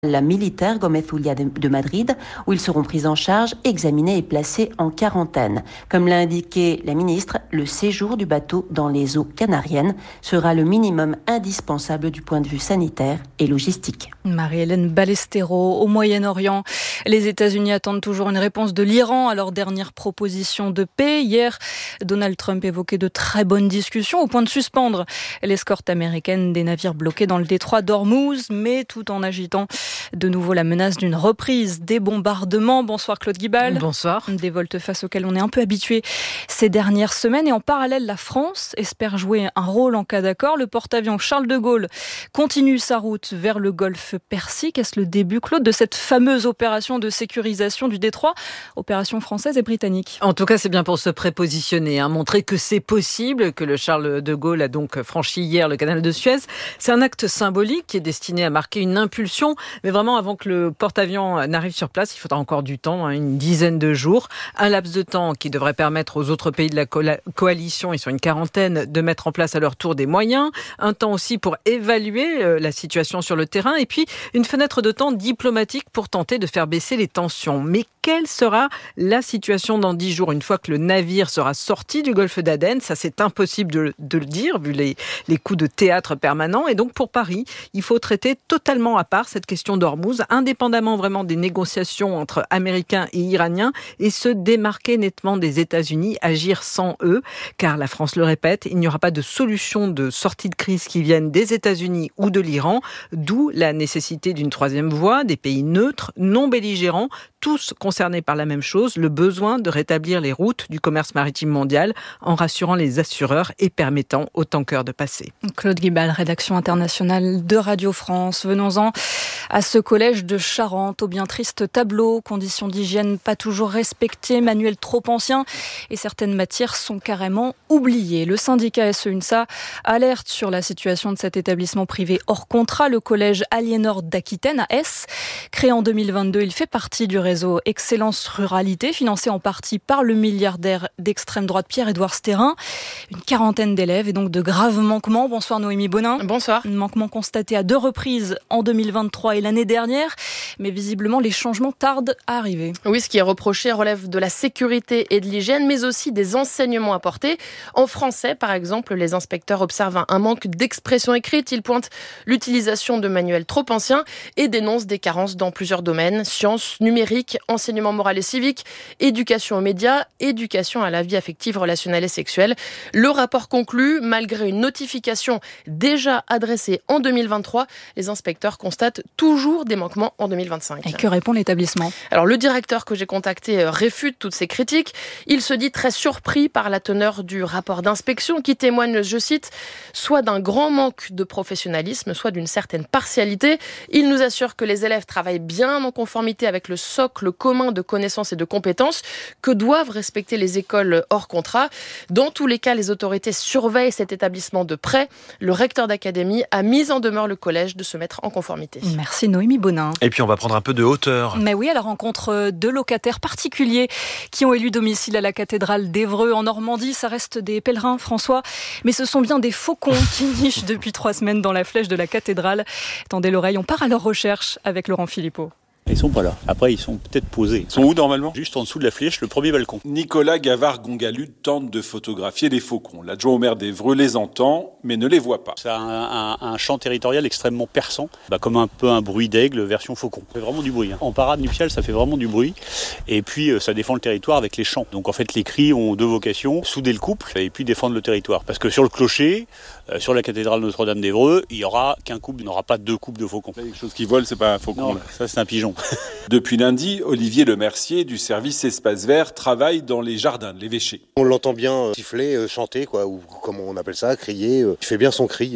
la militaire Gómez Ulla de Madrid, où ils seront pris en charge, examinés et placés en quarantaine. Comme l'a indiqué la ministre, le séjour du bateau dans les eaux canariennes sera le minimum indispensable du point de vue sanitaire et logistique. Marie-Hélène Ballesteros, au Moyen-Orient. Les États-Unis attendent toujours une réponse de l'Iran à leur dernière proposition de paix. Hier, Donald Trump évoquait de très bonnes discussions au point de suspendre l'escorte américaine des navires bloqués dans le détroit d'Ormuz, mais tout en agitant de nouveau la menace d'une reprise des bombardements. Bonsoir Claude Guibal. Bonsoir. Des volte-face auxquels on est un peu habitué ces dernières semaines. Et en parallèle, la France espère jouer un rôle en cas d'accord. Le porte-avions Charles de Gaulle continue sa route vers le golfe Persique. Est-ce le début, Claude, de cette fameuse opération de sécurisation du détroit, opération française et britannique? En tout cas, c'est bien pour se prépositionner, montrer que c'est possible, que le Charles de Gaulle a donc franchi hier le canal de Suez. C'est un acte symbolique qui est destiné à marquer une impulsion, mais vraiment avant que le porte-avions n'arrive sur place, il faudra encore du temps, une dizaine de jours, un laps de temps qui devrait permettre aux autres pays de la coalition, ils sont une quarantaine, de mettre en place à leur tour des moyens, un temps aussi pour évaluer la situation sur le terrain, et puis une fenêtre de temps diplomatique pour tenter de faire baisser les tensions. Mais quelle sera la situation dans 10 jours, une fois que le navire sera sorti du golfe d'Aden? Ça, c'est impossible de le dire, vu les coups de théâtre permanents. Et donc, pour Paris, il faut traiter totalement à part cette question d'Ormuz, indépendamment vraiment des négociations entre Américains et Iraniens, et se démarquer nettement des États-Unis, agir sans eux. Car la France le répète, il n'y aura pas de solution de sortie de crise qui vienne des États-Unis ou de l'Iran, d'où la nécessité d'une troisième voie, des pays neutres, non belligérants, tous concernés par la même chose, le besoin de rétablir les routes du commerce maritime mondial en rassurant les assureurs et permettant aux tankers de passer. Claude Guibal, rédaction internationale de Radio France. Venons-en à ce collège de Charente, au bien triste tableau, conditions d'hygiène pas toujours respectées, manuels trop anciens et certaines matières sont carrément oubliées. Le syndicat SE-UNSA alerte sur la situation de cet établissement privé hors contrat, le collège Aliénor d'Aquitaine à Ess. Créé en 2022, il fait partie du réseau Excellence Ruralité, financé en partie par le milliardaire d'extrême droite Pierre-Édouard Stérin. Une quarantaine d'élèves et donc de graves manquements. Bonsoir Noémie Bonin. Bonsoir. Manquements constatés à 2 reprises en 2023 et l'année dernière, mais visiblement les changements tardent à arriver. Oui, ce qui est reproché relève de la sécurité et de l'hygiène, mais aussi des enseignements apportés. En français, par exemple, les inspecteurs observent un manque d'expression écrite. Ils pointent l'utilisation de manuels trop anciens et dénoncent des carences dans plusieurs domaines: sciences, numérique, enseignement moral et civique, éducation aux médias, éducation à la vie affective, relationnelle et sexuelle. Le rapport conclut, malgré une notification déjà adressée en 2023, les inspecteurs constatent toujours des manquements en 2025. Et que répond l'établissement ? Alors, le directeur que j'ai contacté réfute toutes ces critiques. Il se dit très surpris par la teneur du rapport d'inspection qui témoigne, je cite, soit d'un grand manque de professionnalisme, soit d'une certaine partialité. Il nous assure que les élèves travaillent bien en conformité avec le socle commun de connaissances et de compétences que doivent respecter les écoles hors contrat. Dans tous les cas, les autorités surveillent cet établissement de près. Le recteur d'académie a mis en demeure le collège de se mettre en conformité. Merci Noémie Bonin. Et puis on va prendre un peu de hauteur. Mais oui, à la rencontre de locataires particuliers qui ont élu domicile à la cathédrale d'Évreux en Normandie. Ça reste des pèlerins, François, mais ce sont bien des faucons qui nichent depuis 3 semaines dans la flèche de la cathédrale. Tendez l'oreille, on part à leur recherche avec Laurent Philippot. Ils sont pas là. Après, ils sont peut-être posés. Ils sont où normalement? Juste en dessous de la flèche, le premier balcon. Nicolas Gavard-Gongalude tente de photographier les faucons. L'adjoint au maire d'Évreux les entend, mais ne les voit pas. Ça a un chant territorial extrêmement perçant, comme un peu un bruit d'aigle version faucon. Ça fait vraiment du bruit. En parade nuptiale, ça fait vraiment du bruit. Et puis, ça défend le territoire avec les chants. Donc en fait, les cris ont 2 vocations: souder le couple et puis défendre le territoire. Parce que sur le clocher, sur la cathédrale Notre-Dame d'Évreux, il n'y aura qu'un couple, il n'y aura pas 2 couples de faucons. Il y a quelque chose qui vole, c'est pas un faucon. Non, là. ça c'est un pigeon. Depuis lundi, Olivier Lemercier du service Espace Vert travaille dans les jardins de l'évêché. On l'entend bien siffler, chanter, ou comment on appelle ça, crier. Il fait bien son cri.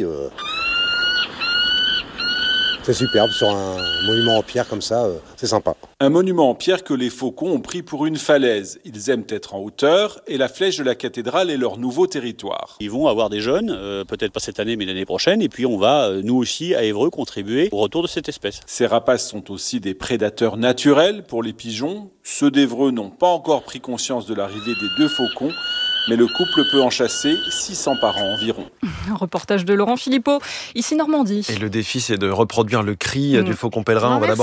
C'est superbe, sur un monument en pierre comme ça, c'est sympa. Un monument en pierre que les faucons ont pris pour une falaise. Ils aiment être en hauteur et la flèche de la cathédrale est leur nouveau territoire. Ils vont avoir des jeunes, peut-être pas cette année mais l'année prochaine, et puis on va, nous aussi, à Évreux, contribuer au retour de cette espèce. Ces rapaces sont aussi des prédateurs naturels pour les pigeons. Ceux d'Évreux n'ont pas encore pris conscience de l'arrivée des 2 faucons, mais le couple peut en chasser 600 par an environ. Un reportage de Laurent Philippot, ici Normandie. Et le défi, c'est de reproduire le cri du faucon pèlerin. On va d'abord